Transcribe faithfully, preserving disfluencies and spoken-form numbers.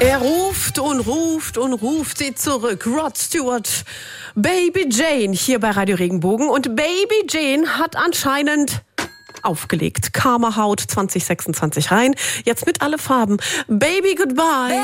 Er ruft und ruft und ruft sie zurück. Rod Stewart, Baby Jane hier bei Radio Regenbogen. Und Baby Jane hat anscheinend aufgelegt. Karma haut zwanzig sechsundzwanzig rein. Jetzt mit alle Farben. Baby Goodbye.